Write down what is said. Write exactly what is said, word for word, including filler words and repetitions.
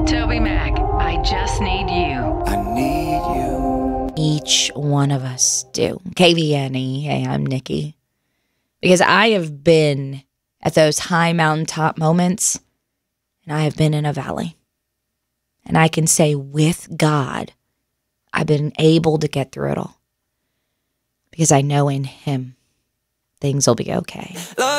Toby Mac, I just need you. I need you. Each one of us do. K V N E, hey, I'm Nikki. Because I have been at those high mountaintop moments, and I have been in a valley. And I can say with God, I've been able to get through it all. Because I know in Him, things will be okay.